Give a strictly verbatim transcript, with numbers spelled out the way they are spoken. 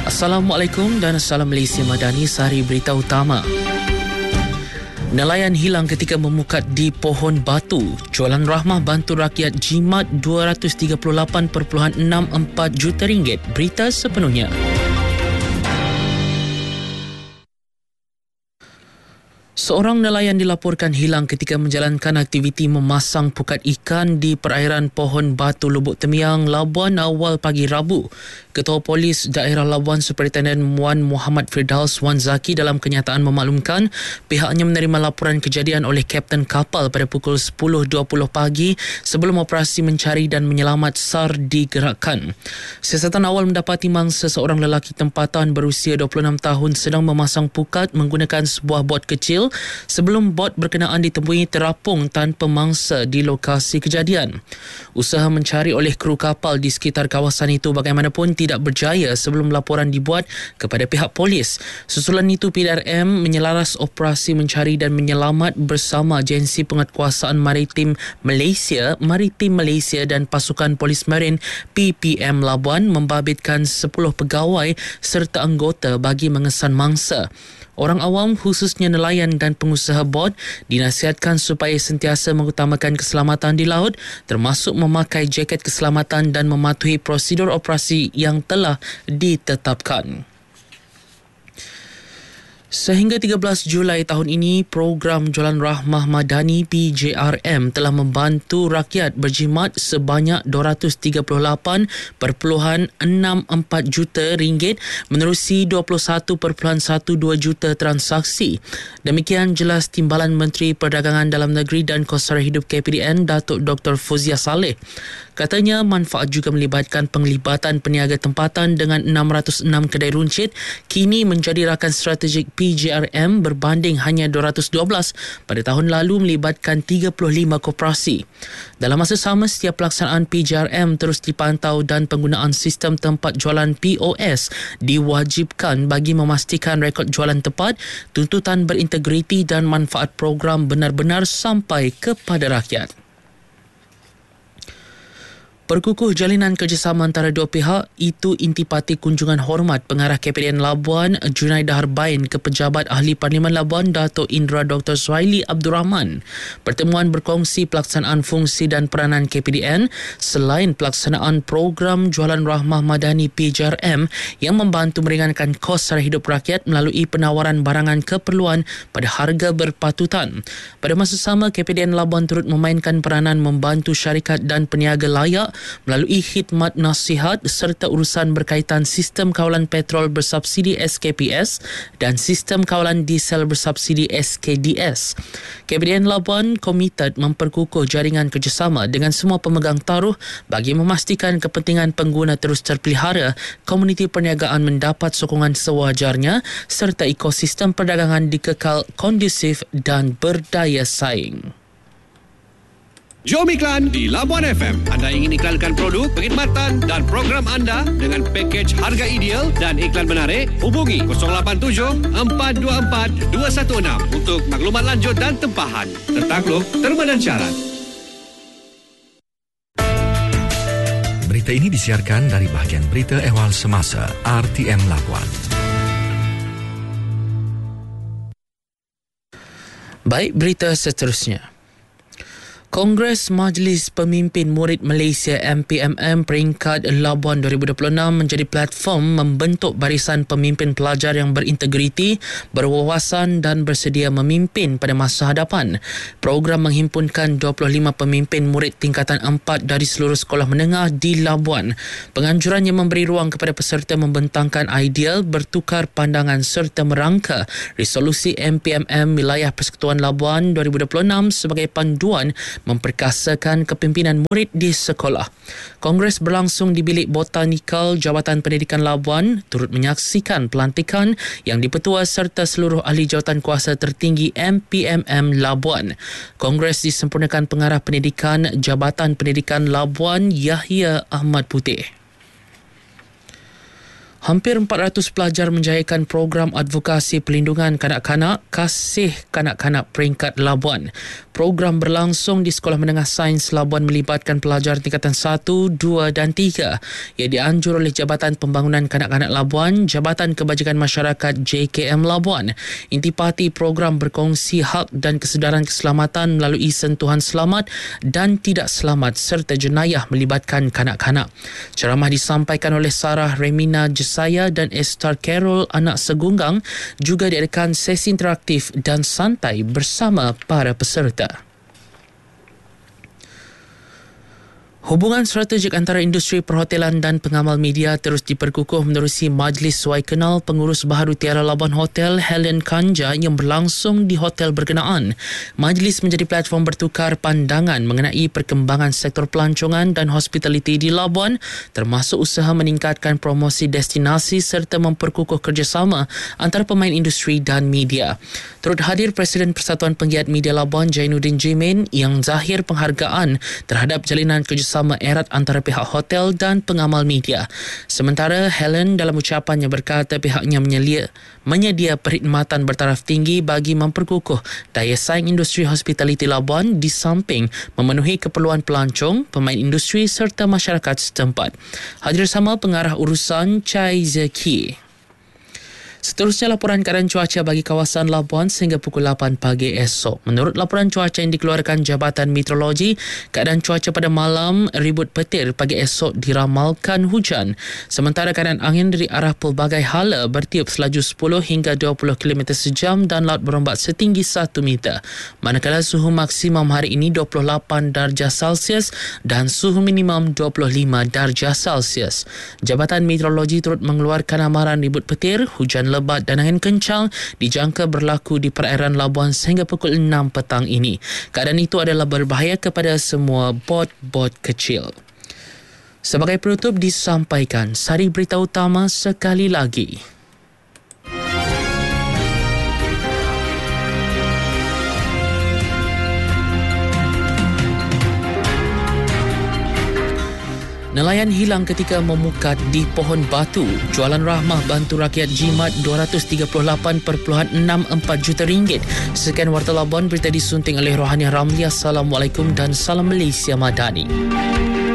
Assalamualaikum dan Salam Malaysia Madani. Sehari berita utama. Nelayan hilang ketika memukat di pohon batu. Jualan Rahmah bantu rakyat jimat dua ratus tiga puluh lapan perpuluhan enam empat juta ringgit. Berita sepenuhnya. Seorang nelayan dilaporkan hilang ketika menjalankan aktiviti memasang pukat ikan di perairan Pohon Batu Lubuk Temiang, Labuan awal pagi Rabu. Ketua Polis Daerah Labuan Superintendent Wan Muhammad Firdaus Wan Zaki dalam kenyataan memaklumkan pihaknya menerima laporan kejadian oleh Kapten kapal pada pukul sepuluh dua puluh pagi sebelum operasi mencari dan menyelamat SAR digerakkan. Siasatan awal mendapati mangsa seorang lelaki tempatan berusia dua puluh enam tahun sedang memasang pukat menggunakan sebuah bot kecil sebelum bot berkenaan ditemui terapung tanpa mangsa di lokasi kejadian. Usaha mencari oleh kru kapal di sekitar kawasan itu bagaimanapun tidak berjaya sebelum laporan dibuat kepada pihak polis. Susulan itu P D R M menyelaras operasi mencari dan menyelamat bersama Agensi Penguatkuasaan Maritim Malaysia, Maritim Malaysia dan Pasukan Polis Marin P P M Labuan membabitkan sepuluh pegawai serta anggota bagi mengesan mangsa. Orang awam khususnya nelayan dan pengusaha bot dinasihatkan supaya sentiasa mengutamakan keselamatan di laut termasuk memakai jaket keselamatan dan mematuhi prosedur operasi yang telah ditetapkan. Sehingga tiga belas Julai tahun ini, program Jualan Rahmah Madani P J R M telah membantu rakyat berjimat sebanyak dua ratus tiga puluh lapan perpuluhan enam empat juta ringgit menerusi dua puluh satu perpuluhan dua belas juta transaksi. Demikian jelas Timbalan Menteri Perdagangan Dalam Negeri dan Kos Sara Hidup K P D N Datuk Doktor Fuzia Saleh. Katanya manfaat juga melibatkan penglibatan peniaga tempatan dengan enam ratus enam kedai runcit kini menjadi rakan strategik P J R M berbanding hanya dua ratus dua belas pada tahun lalu melibatkan tiga puluh lima koperasi. Dalam masa sama, setiap pelaksanaan P J R M terus dipantau dan penggunaan sistem tempat jualan P O S diwajibkan bagi memastikan rekod jualan tepat, tuntutan berintegriti dan manfaat program benar-benar sampai kepada rakyat. Perkukuh jalinan kerjasama antara dua pihak itu intipati kunjungan hormat Pengarah K P D N Labuan Junaidah Harbain ke Pejabat Ahli Parlimen Labuan Dato' Indra Doktor Suhaili Abdul Rahman. Pertemuan berkongsi pelaksanaan fungsi dan peranan K P D N selain pelaksanaan program Jualan Rahmah Madani P J R M yang membantu meringankan kos sara hidup rakyat melalui penawaran barangan keperluan pada harga berpatutan. Pada masa sama, K P D N Labuan turut memainkan peranan membantu syarikat dan peniaga layak melalui khidmat nasihat serta urusan berkaitan sistem kawalan petrol bersubsidi S K P S dan sistem kawalan diesel bersubsidi S K D S. K P D N Labuan komited memperkukuh jaringan kerjasama dengan semua pemegang taruh bagi memastikan kepentingan pengguna terus terpelihara, komuniti perniagaan mendapat sokongan sewajarnya serta ekosistem perdagangan dikekal kondusif dan berdaya saing. Jom iklan di Labuan F M. Anda ingin iklankan produk, perkhidmatan dan program anda dengan pakej harga ideal dan iklan menarik? Hubungi kosong lapan tujuh empat dua empat dua satu enam untuk maklumat lanjut dan tempahan. Tertakluk, terma dan syarat. Berita ini disiarkan dari bahagian Berita Ehwal Semasa R T M Labuan. Baik, berita seterusnya. Kongres Majlis Pemimpin Murid Malaysia M P M M peringkat Labuan dua ribu dua puluh enam menjadi platform membentuk barisan pemimpin pelajar yang berintegriti, berwawasan dan bersedia memimpin pada masa hadapan. Program menghimpunkan dua puluh lima pemimpin murid tingkatan empat dari seluruh sekolah menengah di Labuan. Penganjurannya memberi ruang kepada peserta membentangkan idea, bertukar pandangan serta merangka resolusi M P M M Wilayah Persekutuan Labuan dua ribu dua puluh enam sebagai panduan memperkasakan kepimpinan murid di sekolah. Kongres berlangsung di Bilik Botanikal Jabatan Pendidikan Labuan turut menyaksikan pelantikan yang dipetua serta seluruh ahli jawatan kuasa tertinggi M P M M Labuan. Kongres disempurnakan Pengarah Pendidikan Jabatan Pendidikan Labuan Yahya Ahmad Putih. Hampir empat ratus pelajar menjayakan program advokasi pelindungan kanak-kanak Kasih Kanak-kanak Peringkat Labuan. Program berlangsung di Sekolah Menengah Sains Labuan melibatkan pelajar tingkatan satu, dua dan tiga. Ia dianjur oleh Jabatan Pembangunan Kanak-kanak Labuan, Jabatan Kebajikan Masyarakat J K M Labuan. Intipati program berkongsi hak dan kesedaran keselamatan melalui sentuhan selamat dan tidak selamat serta jenayah melibatkan kanak-kanak. Ceramah disampaikan oleh Sarah Remina Jesaya dan Esther Carol anak segunggang. Juga diadakan sesi interaktif dan santai bersama para peserta. Hubungan strategik antara industri perhotelan dan pengamal media terus diperkukuh menerusi Majlis Suai Kenal Pengurus Baharu Tiara Labuan Hotel Helen Kanja yang berlangsung di hotel berkenaan. Majlis menjadi platform bertukar pandangan mengenai perkembangan sektor pelancongan dan hospitality di Labuan, termasuk usaha meningkatkan promosi destinasi serta memperkukuh kerjasama antara pemain industri dan media. Turut hadir Presiden Persatuan Penggiat Media Labuan Jainuddin Jimin yang zahir penghargaan terhadap jalinan kerjasama erat antara pihak hotel dan pengamal media. Sementara Helen dalam ucapannya berkata pihaknya menyelia, menyedia perkhidmatan bertaraf tinggi bagi memperkukuh daya saing industri hospitality Labuan di samping memenuhi keperluan pelancong, pemain industri serta masyarakat setempat. Hadir sama pengarah urusan Chai Zeki. Seterusnya laporan keadaan cuaca bagi kawasan Labuan sehingga pukul lapan pagi esok. Menurut laporan cuaca yang dikeluarkan Jabatan Meteorologi, keadaan cuaca pada malam ribut petir pagi esok diramalkan hujan. Sementara keadaan angin dari arah pelbagai hala bertiup selaju sepuluh hingga dua puluh kilometer sejam dan laut berombak setinggi satu meter. Manakala suhu maksimum hari ini dua puluh lapan darjah Celsius dan suhu minimum dua puluh lima darjah Celsius. Jabatan Meteorologi turut mengeluarkan amaran ribut petir, hujan lebat dan angin kencang dijangka berlaku di perairan Labuan sehingga pukul enam petang ini. Keadaan itu adalah berbahaya kepada semua bot-bot kecil. Sebagai penutup disampaikan sari berita utama sekali lagi. Nelayan hilang ketika memukat di pohon batu. Jualan rahmah bantu rakyat jimat dua ratus tiga puluh lapan perpuluhan enam empat juta ringgit. Sekian Warta Labuan, berita disunting oleh Rohani Ramli. Assalamualaikum dan salam Malaysia Madani.